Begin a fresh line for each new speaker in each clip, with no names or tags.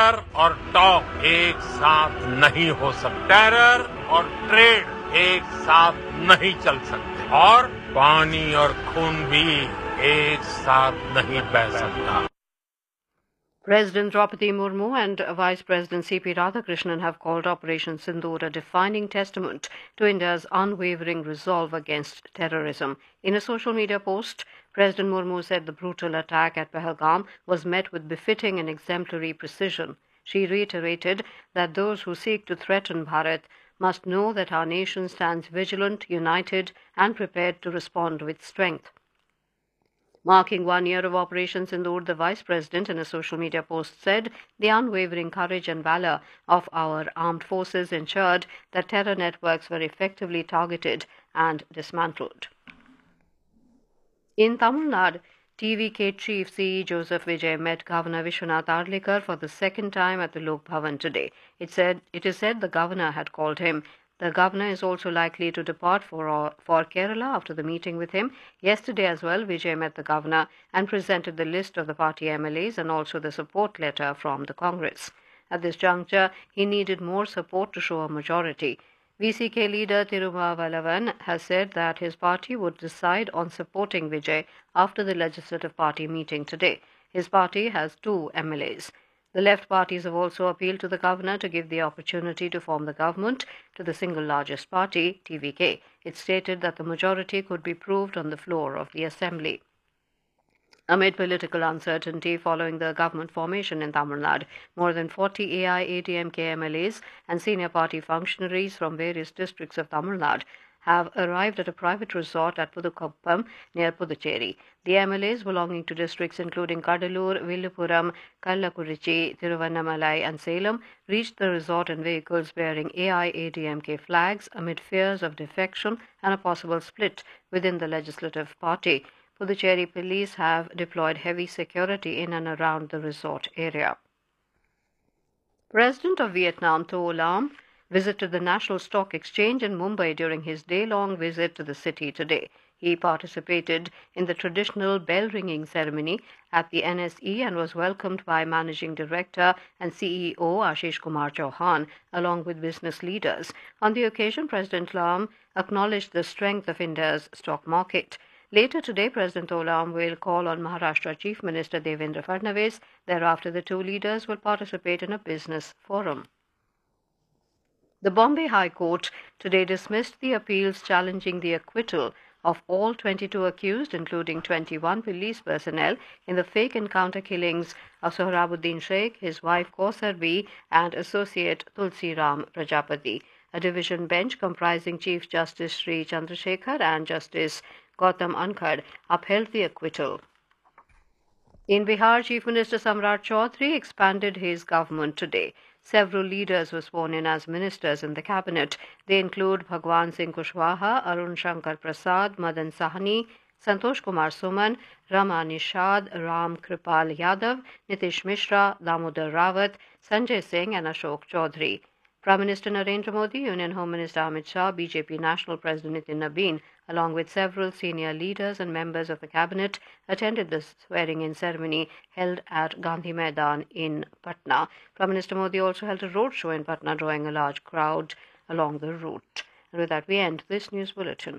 Terror और talk एक साथ नहीं हो सकते, टेरर और ट्रेड एक साथ नहीं चल सकते और पानी और खून भी एक साथ नहीं बह सकता.
President Draupadi Murmu and Vice President C.P. Radhakrishnan have called Operation Sindoor a defining testament to India's unwavering resolve against terrorism. In a social media post, President Murmu said the brutal attack at Pahalgam was met with befitting and exemplary precision. She reiterated that those who seek to threaten Bharat must know that our nation stands vigilant, united, and prepared to respond with strength. Marking 1 year of Operation Sindoor, the Vice President in a social media post said the unwavering courage and valor of our armed forces ensured that terror networks were effectively targeted and dismantled. In Tamil Nadu, TVK Chief CE Joseph Vijay met Governor Vishwanath Arlikar for the second time at the Lok Bhavan today. It is said the governor had called him. The governor is also likely to depart for Kerala after the meeting with him. Yesterday as well, Vijay met the governor and presented the list of the party MLAs and also the support letter from the Congress. At this juncture, he needed more support to show a majority. VCK leader Tirumavalavan has said that his party would decide on supporting Vijay after the Legislative Party meeting today. His party has 2 MLAs. The left parties have also appealed to the governor to give the opportunity to form the government to the single largest party, TVK. It stated that the majority could be proved on the floor of the assembly. Amid political uncertainty following the government formation in Tamil Nadu, more than 40 AIADMK MLAs and senior party functionaries from various districts of Tamil Nadu have arrived at a private resort at Pudukoppam near Puducherry. The MLAs belonging to districts including Kadalur, Villupuram, Kallakurichi, Thiruvannamalai and Salem reached the resort in vehicles bearing AIADMK flags amid fears of defection and a possible split within the legislative party. Puducherry police have deployed heavy security in and around the resort area. President of Vietnam, Tho Lam, visited the National Stock Exchange in Mumbai during his day-long visit to the city today. He participated in the traditional bell-ringing ceremony at the NSE and was welcomed by Managing Director and CEO Ashish Kumar Chauhan, along with business leaders. On the occasion, President Lam acknowledged the strength of India's stock market. Later today, President Olam will call on Maharashtra Chief Minister Devendra Fadnavis. Thereafter, the 2 leaders will participate in a business forum. The Bombay High Court today dismissed the appeals challenging the acquittal of all 22 accused, including 21 police personnel, in the fake encounter killings of Sohrabuddin Sheikh, his wife Kausar B, and associate Tulsi Ram Prajapati. A division bench comprising Chief Justice Sri Chandrasekhar and Justice Gautam Ankhad upheld the acquittal. In Bihar, Chief Minister Samrat Chaudhary expanded his government today. Several leaders were sworn in as ministers in the cabinet. They include Bhagwan Singh Kushwaha, Arun Shankar Prasad, Madan Sahni, Santosh Kumar Suman, Rama Nishad, Ram Kripal Yadav, Nitish Mishra, Damodar Rawat, Sanjay Singh and Ashok Chaudhary. Prime Minister Narendra Modi, Union Home Minister Amit Shah, BJP National President Nitin Nabin, along with several senior leaders and members of the cabinet, attended the swearing-in ceremony held at Gandhi Maidan in Patna. Prime Minister Modi also held a roadshow in Patna, drawing a large crowd along the route. And with that, we end this news bulletin.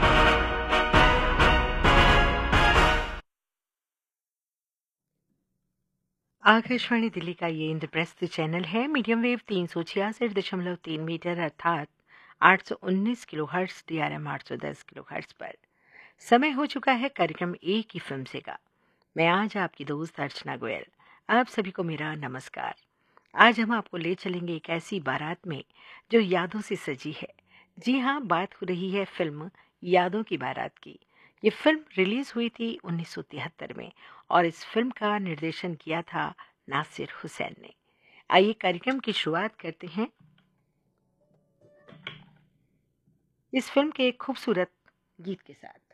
Akashvani Delhi का ये Indraprastha channel है. Medium wave 366.3 metre अर्थात 819 kilohertz, DRM 810 kilohertz पर. समय हो चुका है कार्यक्रम एक ही फिल्म से का. मैं आज आपकी दोस्त अर्चना गोयल. आप सभी को मेरा नमस्कार. आज हम आपको ले चलेंगे एक ऐसी बारात में जो यादों से सजी है. जी हाँ, बात हो रही है फिल्म यादों की बारात की. ये फिल्म रिलीज हुई थी 1973 में और इस फिल्म का निर्देशन किया था नासिर हुसैन ने. आइए कार्यक्रम की शुरुआत करते हैं इस फिल्म के एक खूबसूरत गीत के साथ.